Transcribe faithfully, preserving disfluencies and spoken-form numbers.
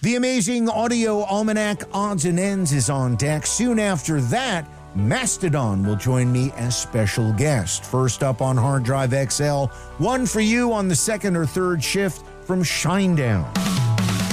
The amazing Audio Almanac Odds and Ends is on deck. Soon after that, Mastodon will join me as special guest. First up on Hard Drive X L, one for you on the second or third shift from Shinedown.